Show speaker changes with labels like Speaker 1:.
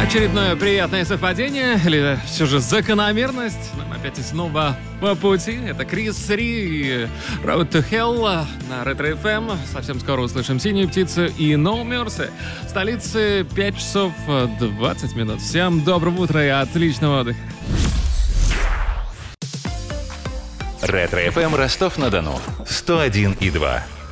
Speaker 1: Очередное приятное совпадение, или все же закономерность. Нам опять и снова по пути. Это Крис Ри, Road to Hell на Ретро FM. Совсем скоро услышим «Синюю птицу» и No Mercy. В столице 5 часов 20 минут. Всем доброго утра и отличного отдыха.
Speaker 2: Ретро FM Ростов-на-Дону 101,2.